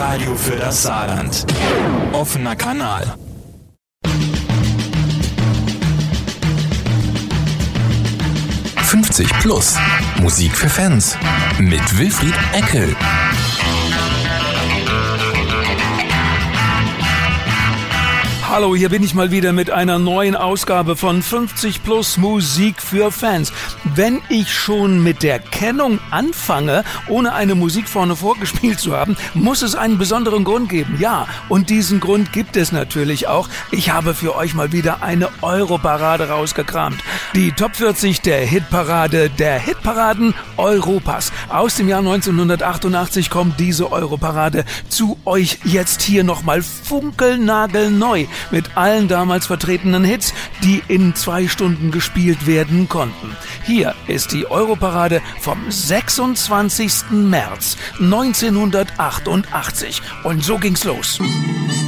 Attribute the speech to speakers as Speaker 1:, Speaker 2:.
Speaker 1: Radio für das Saarland. Offener Kanal. +50 Musik für Fans mit Wilfried Eckel.
Speaker 2: Hallo, hier bin ich mal wieder mit einer neuen Ausgabe von 50+ Musik für Fans. Wenn ich schon mit der Kennung anfange, ohne eine Musik vorne vorgespielt zu haben, muss es einen besonderen Grund geben. Ja, und diesen Grund gibt es natürlich auch. Ich habe für euch mal wieder eine Europarade rausgekramt. Die Top 40 der Hitparade der Hitparaden Europas. Aus dem Jahr 1988 kommt diese Europarade zu euch jetzt hier nochmal funkelnagelneu. Mit allen damals vertretenen Hits, die in 2 Stunden gespielt werden konnten. Hier ist die Europarade vom 26. März 1988. Und so ging's los.